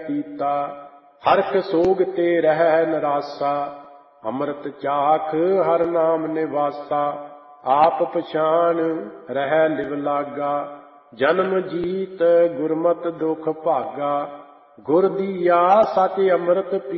ਪੀਤਾ। ਹਰਖ ਸੋਗ ਤੇ ਰਹਿ ਨਿਰਾਸਾ, ਅੰਮ੍ਰਿਤ ਚਾਖ ਹਰ ਨਾਮ ਨਿਵਾਸਾ। ਆਪ ਪਛਾਣ ਰਹਿ ਲਿਵ ਲਾਗਾ, ਜਨਮ ਜੀਤ ਗੁਰਮਤਿ ਦੁਖ ਭਾਗਾ। ਗੁਰ ਦੀਆ ਸਚ ਅੰਮ੍ਰਿਤ